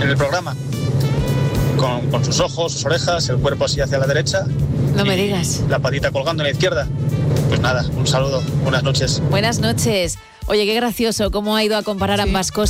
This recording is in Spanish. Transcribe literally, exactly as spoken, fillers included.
en el programa. Con, con sus ojos, sus orejas, el cuerpo así hacia la derecha. No me digas. La patita colgando en la izquierda. Pues nada, un saludo, buenas noches. Buenas noches. Oye, qué gracioso cómo ha ido a comparar Sí. ambas cosas.